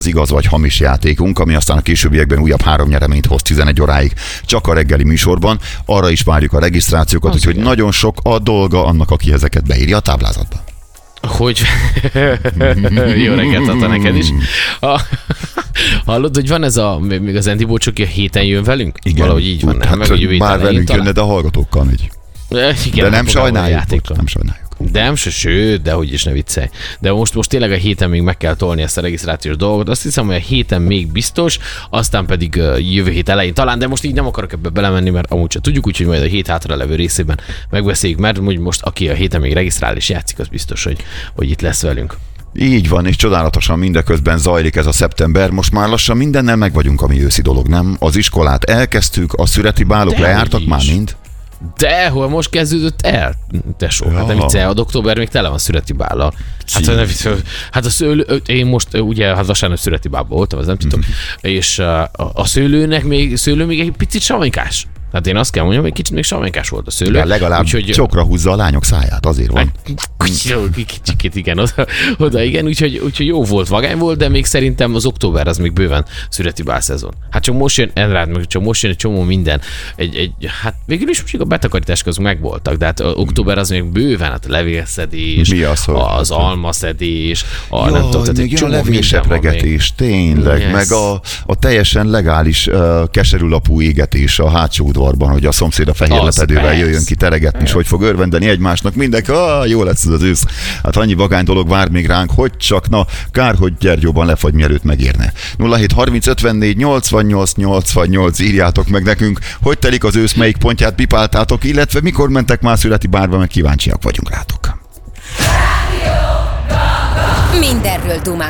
az igaz vagy hamis játékunk, ami aztán a későbbiekben újabb 3 nyereményt hoz 11 óráig csak a reggeli műsorban. Arra is várjuk a regisztrációkat, úgyhogy nagyon sok a dolga annak, aki ezeket beírja a táblázatba. Hogy jó reggelt adta neked is. Hallod, hogy van ez még az Andy Bócsok, aki a héten jön velünk? Igen. Valahogy így van, nem? Hát, Meg a jövő bár héten velünk talán. jönne, de a hallgatókkal megy. Igen, De nem sajnáljuk. Nem sajnáljuk. De nem, sőt, de hogy is ne viccelj. De most tényleg a héten még meg kell tolni ezt a regisztrációs dolgot. Azt hiszem, hogy a héten még biztos, aztán pedig jövő hét elején talán, de most így nem akarok ebbe belemenni, mert amúgy sem tudjuk, úgyhogy majd a hét hátra levő részében megbeszéljük, mert most aki a héten még regisztrál és játszik, az biztos, hogy itt lesz velünk. Így van, és csodálatosan mindeközben zajlik ez a szeptember. Most már lassan mindennel meg vagyunk, ami őszi dolog, nem? Az iskolát elkezdtük, a születi bálok lejártak már mind. De hol most kezdődött el, tesó? Hát nem viccelj, a október még tele van születi bállal. Hát én most ugye vasárnap születi bálban voltam, ez nem tudom, és a szőlő még egy picit savanykás. Hát én azt kell mondjam, hogy kicsit még savanykás volt a szőlő. De legalább csokra húzza a lányok száját, azért van. Kicsikét igen, oda igen, úgyhogy jó volt, vagány volt, de még szerintem az október az még bőven születi bál szezon. Hát csak most jön csak most jön egy csomó minden. Hát végül is a betakarítás közben megvoltak, de hát október az még bőven, hát a levélszedés, mi az almaszedés, nem tudom, tehát egy csomó levélsepregetés, tényleg, yes. Meg a teljesen legális keserűlapú égetés a hátsó udvarban, hogy a szomszéd a fehér lepedővel jöjjön ki teregetni, és hogy fog örvendeni egymásnak, mindenki, jó lesz ez az ősz. Hát annyi vagány dolog vár még ránk, hogy csak, kár, hogy Gyergyóban lefagy, mielőtt megérne. 07 30 54 88 88, írjátok meg nekünk, hogy telik az ősz, melyik pontját pipáltátok, illetve mikor mentek már születi bárba, meg kíváncsiak vagyunk rátok. Mindenről dumálunk.